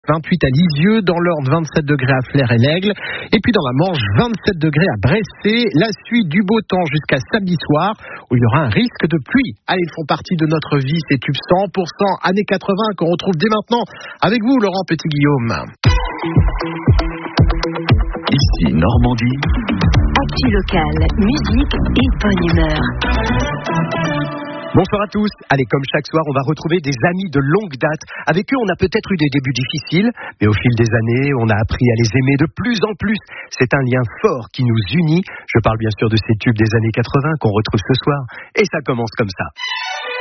28 à Lisieux, dans l'Orne 27 degrés à Flers et l'Aigle, et puis dans la Manche 27 degrés à Bressay. La suite du beau temps jusqu'à samedi soir où il y aura un risque de pluie. Allez, ils font partie de notre vie, ces tubes 100% années 80 qu'on retrouve dès maintenant avec vous, Laurent Petit-Guillaume. Ici Normandie. Actu locale, musique et bonne humeur. Bonsoir à tous. Allez, comme chaque soir, on va retrouver des amis de longue date. Avec eux, on a peut-être eu des débuts difficiles, mais au fil des années, on a appris à les aimer de plus en plus. C'est un lien fort qui nous unit. Je parle bien sûr de ces tubes des années 80 qu'on retrouve ce soir. Et ça commence comme ça.